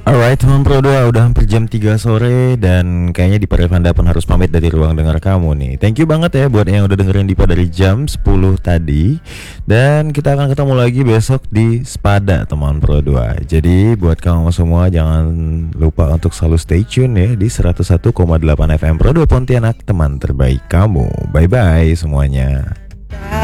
Alright teman Pro 2, udah hampir jam 3 sore dan kayaknya Dipa Revanda pun harus pamit dari ruang dengar kamu nih. Thank you banget ya buat yang udah dengerin Dipa dari jam 10 tadi. Dan kita akan ketemu lagi besok di Spada teman Pro 2. Jadi buat kamu semua jangan lupa untuk selalu stay tune ya di 101,8 FM Pro 2 Pontianak, teman terbaik kamu. Bye bye semuanya.